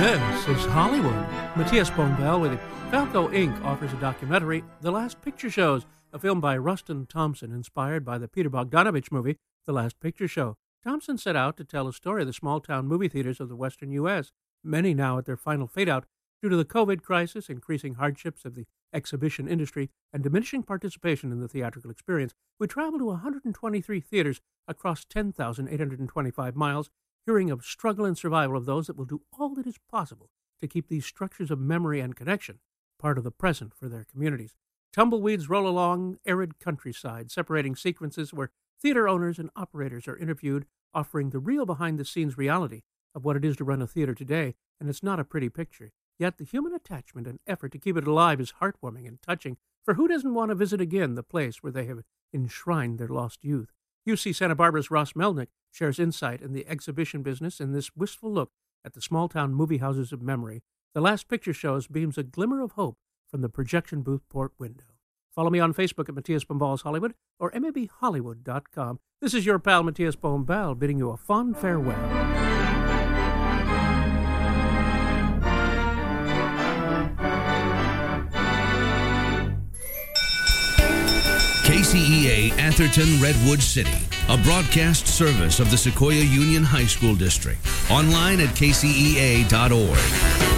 This is Hollywood. Matthias Bombell with you. Falco Inc. offers a documentary, The Last Picture Shows, a film by Rustin Thompson inspired by the Peter Bogdanovich movie, The Last Picture Show. Thompson set out to tell a story of the small-town movie theaters of the western U.S., many now at their final fade-out due to the COVID crisis, increasing hardships of the exhibition industry, and diminishing participation in the theatrical experience. We travel to 123 theaters across 10,825 miles, hearing of struggle and survival of those that will do all that is possible to keep these structures of memory and connection part of the present for their communities. Tumbleweeds roll along arid countryside, separating sequences where theater owners and operators are interviewed, offering the real behind-the-scenes reality of what it is to run a theater today, and it's not a pretty picture. Yet the human attachment and effort to keep it alive is heartwarming and touching, for who doesn't want to visit again the place where they have enshrined their lost youth? UC Santa Barbara's Ross Melnick shares insight in the exhibition business in this wistful look at the small-town movie houses of memory. The Last Picture Shows beams a glimmer of hope from the projection booth port window. Follow me on Facebook at Matthias Bomball's Hollywood or mabhollywood.com. This is your pal Matthias Bomball bidding you a fond farewell. KCEA Atherton Redwood City, a broadcast service of the Sequoia Union High School District. Online at kcea.org.